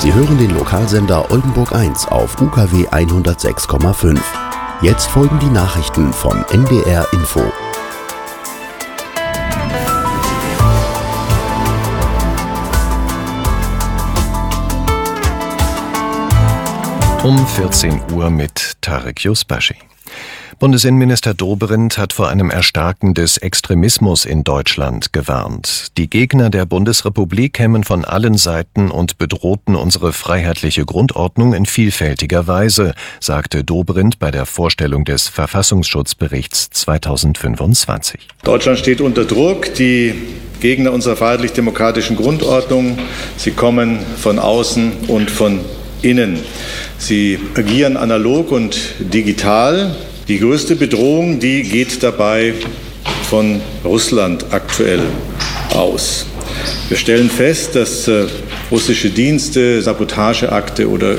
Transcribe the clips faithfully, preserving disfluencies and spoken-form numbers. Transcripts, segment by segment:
Sie hören den Lokalsender Oldenburg eins auf U K W hundertsechs Komma fünf. Jetzt folgen die Nachrichten von N D R Info. Um vierzehn Uhr mit Tarek Yusbashi. Bundesinnenminister Dobrindt hat vor einem Erstarken des Extremismus in Deutschland gewarnt. Die Gegner der Bundesrepublik kämen von allen Seiten und bedrohten unsere freiheitliche Grundordnung in vielfältiger Weise, sagte Dobrindt bei der Vorstellung des Verfassungsschutzberichts zweitausendfünfundzwanzig. Deutschland steht unter Druck. Die Gegner unserer freiheitlich-demokratischen Grundordnung, sie kommen von außen und von innen. Sie agieren analog und digital. Die größte Bedrohung, die geht dabei von Russland aktuell aus. Wir stellen fest, dass äh, russische Dienste Sabotageakte oder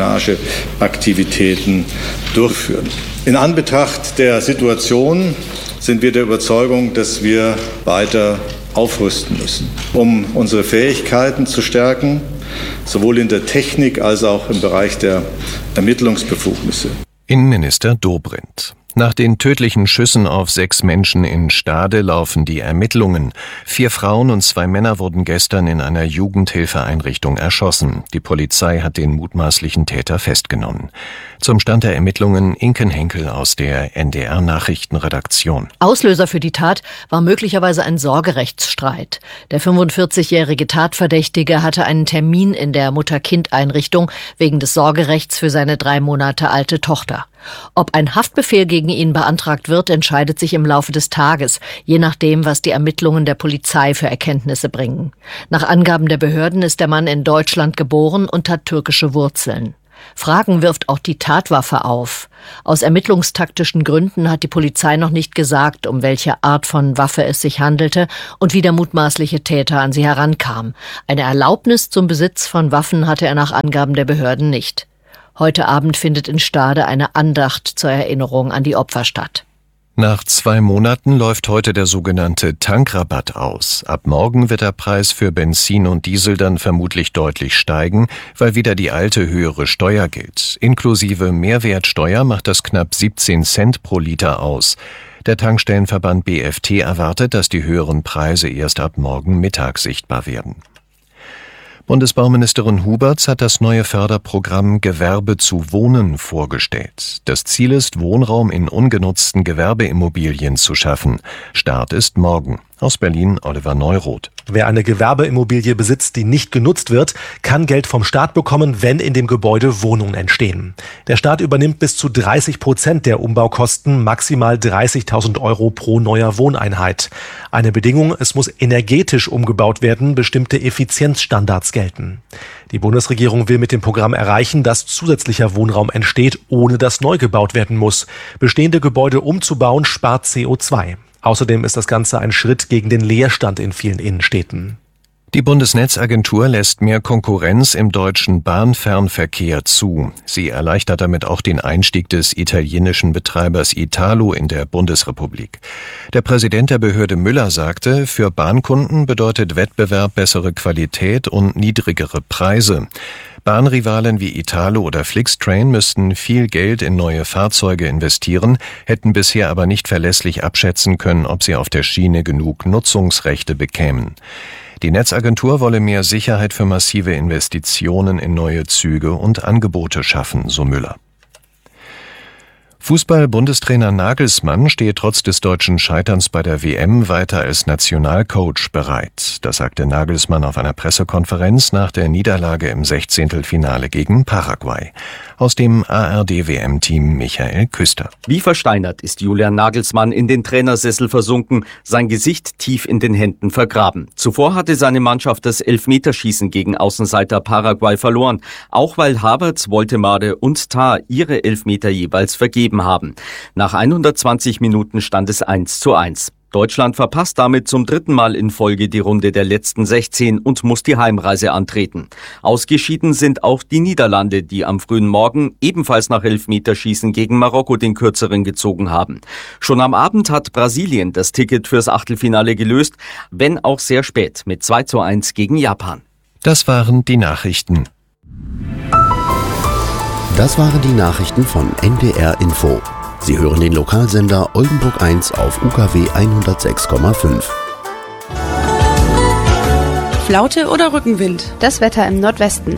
Spionageaktivitäten durchführen. In Anbetracht der Situation sind wir der Überzeugung, dass wir weiter aufrüsten müssen, um unsere Fähigkeiten zu stärken, sowohl in der Technik als auch im Bereich der Ermittlungsbefugnisse. Innenminister Dobrindt. Nach den tödlichen Schüssen auf sechs Menschen in Stade laufen die Ermittlungen. Vier Frauen und zwei Männer wurden gestern in einer Jugendhilfeeinrichtung erschossen. Die Polizei hat den mutmaßlichen Täter festgenommen. Zum Stand der Ermittlungen Inken Henkel aus der N D R-Nachrichtenredaktion. Auslöser für die Tat war möglicherweise ein Sorgerechtsstreit. Der fünfundvierzigjährige Tatverdächtige hatte einen Termin in der Mutter-Kind-Einrichtung wegen des Sorgerechts für seine drei Monate alte Tochter. Ob ein Haftbefehl gegen ihn beantragt wird, entscheidet sich im Laufe des Tages, je nachdem, was die Ermittlungen der Polizei für Erkenntnisse bringen. Nach Angaben der Behörden ist der Mann in Deutschland geboren und hat türkische Wurzeln. Fragen wirft auch die Tatwaffe auf. Aus ermittlungstaktischen Gründen hat die Polizei noch nicht gesagt, um welche Art von Waffe es sich handelte und wie der mutmaßliche Täter an sie herankam. Eine Erlaubnis zum Besitz von Waffen hatte er nach Angaben der Behörden nicht. Heute Abend findet in Stade eine Andacht zur Erinnerung an die Opfer statt. Nach zwei Monaten läuft heute der sogenannte Tankrabatt aus. Ab morgen wird der Preis für Benzin und Diesel dann vermutlich deutlich steigen, weil wieder die alte höhere Steuer gilt. Inklusive Mehrwertsteuer macht das knapp siebzehn Cent pro Liter aus. Der Tankstellenverband B F T erwartet, dass die höheren Preise erst ab morgen Mittag sichtbar werden. Bundesbauministerin Huberts hat das neue Förderprogramm Gewerbe zu Wohnen vorgestellt. Das Ziel ist, Wohnraum in ungenutzten Gewerbeimmobilien zu schaffen. Start ist morgen. Aus Berlin Oliver Neuroth. Wer eine Gewerbeimmobilie besitzt, die nicht genutzt wird, kann Geld vom Staat bekommen, wenn in dem Gebäude Wohnungen entstehen. Der Staat übernimmt bis zu dreißig Prozent der Umbaukosten, maximal dreißigtausend Euro pro neuer Wohneinheit. Eine Bedingung, es muss energetisch umgebaut werden, bestimmte Effizienzstandards gelten. Die Bundesregierung will mit dem Programm erreichen, dass zusätzlicher Wohnraum entsteht, ohne dass neu gebaut werden muss. Bestehende Gebäude umzubauen, spart C O zwei. Außerdem ist das Ganze ein Schritt gegen den Leerstand in vielen Innenstädten. Die Bundesnetzagentur lässt mehr Konkurrenz im deutschen Bahnfernverkehr zu. Sie erleichtert damit auch den Einstieg des italienischen Betreibers Italo in der Bundesrepublik. Der Präsident der Behörde Müller sagte, für Bahnkunden bedeutet Wettbewerb bessere Qualität und niedrigere Preise. Bahnrivalen wie Italo oder Flixtrain müssten viel Geld in neue Fahrzeuge investieren, hätten bisher aber nicht verlässlich abschätzen können, ob sie auf der Schiene genug Nutzungsrechte bekämen. Die Netzagentur wolle mehr Sicherheit für massive Investitionen in neue Züge und Angebote schaffen, so Müller. Fußball-Bundestrainer Nagelsmann steht trotz des deutschen Scheiterns bei der W M weiter als Nationalcoach bereit. Das sagte Nagelsmann auf einer Pressekonferenz nach der Niederlage im Sechzehntelfinale gegen Paraguay. Aus dem A R D-W M-Team Michael Küster. Wie versteinert ist Julian Nagelsmann in den Trainersessel versunken, sein Gesicht tief in den Händen vergraben. Zuvor hatte seine Mannschaft das Elfmeterschießen gegen Außenseiter Paraguay verloren, auch weil Havertz, Woltemade und Tah ihre Elfmeter jeweils vergeben haben. Nach hundertzwanzig Minuten stand es eins zu eins. Deutschland verpasst damit zum dritten Mal in Folge die Runde der letzten sechzehn und muss die Heimreise antreten. Ausgeschieden sind auch die Niederlande, die am frühen Morgen ebenfalls nach Elfmeterschießen gegen Marokko den kürzeren gezogen haben. Schon am Abend hat Brasilien das Ticket fürs Achtelfinale gelöst, wenn auch sehr spät mit zwei zu eins gegen Japan. Das waren die Nachrichten. Das waren die Nachrichten von N D R Info. Sie hören den Lokalsender Oldenburg eins auf U K W hundertsechs Komma fünf. Flaute oder Rückenwind? Das Wetter im Nordwesten.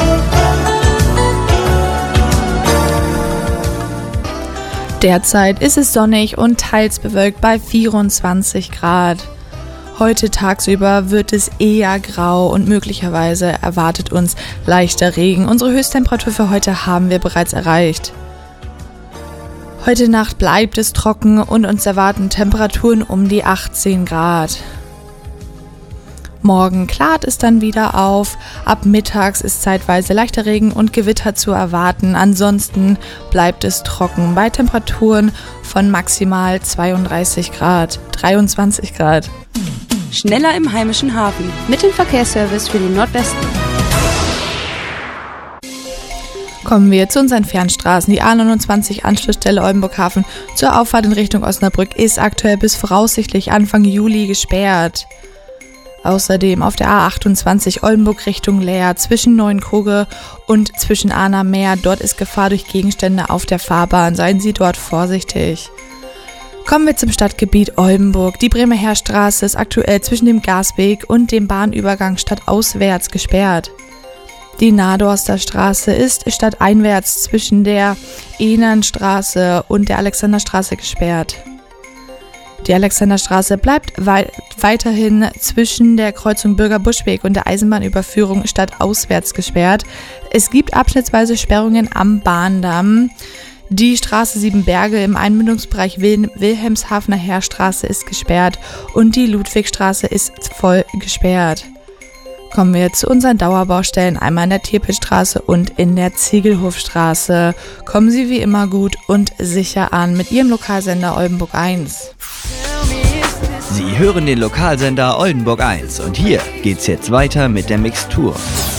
Derzeit ist es sonnig und teils bewölkt bei vierundzwanzig Grad. Heute tagsüber wird es eher grau und möglicherweise erwartet uns leichter Regen. Unsere Höchsttemperatur für heute haben wir bereits erreicht. Heute Nacht bleibt es trocken und uns erwarten Temperaturen um die achtzehn Grad. Morgen klart es dann wieder auf. Ab mittags ist zeitweise leichter Regen und Gewitter zu erwarten. Ansonsten bleibt es trocken bei Temperaturen von maximal zweiunddreißig Grad, dreiundzwanzig Grad. Schneller im heimischen Hafen. Mit dem Verkehrsservice für den Nordwesten. Kommen wir zu unseren Fernstraßen. Die A neunundzwanzig Anschlussstelle Oldenburg-Hafen zur Auffahrt in Richtung Osnabrück ist aktuell bis voraussichtlich Anfang Juli gesperrt. Außerdem auf der A achtundzwanzig Oldenburg Richtung Leer zwischen Neuenkruge und zwischen Ahner Meer. Dort ist Gefahr durch Gegenstände auf der Fahrbahn. Seien Sie dort vorsichtig. Kommen wir zum Stadtgebiet Oldenburg. Die Bremer Heerstraße ist aktuell zwischen dem Gasweg und dem Bahnübergang stadtauswärts gesperrt. Die Nadorster Straße ist stadteinwärts zwischen der Ehnernstraße und der Alexanderstraße gesperrt. Die Alexanderstraße bleibt wei- weiterhin zwischen der Kreuzung Bürgerbuschweg und der Eisenbahnüberführung stadtauswärts gesperrt. Es gibt abschnittsweise Sperrungen am Bahndamm. Die Straße Siebenberge im Einmündungsbereich Wil- Wilhelmshavener Heerstraße ist gesperrt und die Ludwigstraße ist voll gesperrt. Kommen wir zu unseren Dauerbaustellen, einmal in der Tierpitstraße und in der Ziegelhofstraße. Kommen Sie wie immer gut und sicher an mit Ihrem Lokalsender Oldenburg eins. Sie hören den Lokalsender Oldenburg eins und hier geht's jetzt weiter mit der Mixtur.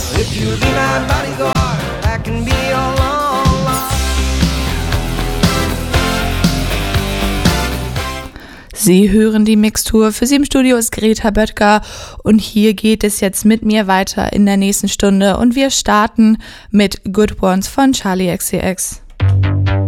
Sie hören die Mixtur. Für Sie im Studio ist Greta Böttger und hier geht es jetzt mit mir weiter in der nächsten Stunde und wir starten mit Good Ones von Charlie X C X.